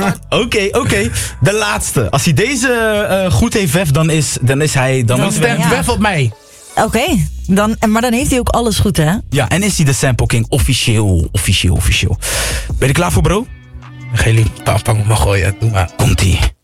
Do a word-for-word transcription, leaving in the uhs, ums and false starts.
Oké, oké. Okay. De laatste. Als hij deze uh, goed heeft, Wef, dan is, dan is hij... Dan, dan stemt ja. Wef op mij. Oké, okay. dan, maar dan heeft hij ook alles goed, hè? Ja, en is hij de Sample King officieel, officieel, officieel. Ben je er klaar voor, bro? Geen lief, papa, moet maar gooien. Doe maar. Komt-ie.